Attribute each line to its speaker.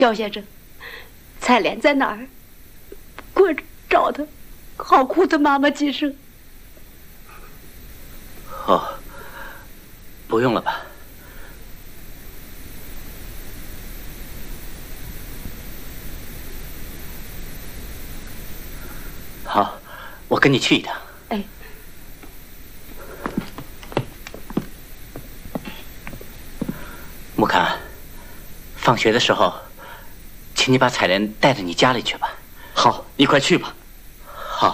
Speaker 1: 姚先生，彩莲在哪儿？我找她，好哭她妈妈几声。
Speaker 2: 哦，不用了吧？好，我跟你去一趟。
Speaker 1: 哎，
Speaker 2: 木坎，放学的时候，请你把彩莲带到你家里去吧。
Speaker 3: 好，你快去吧。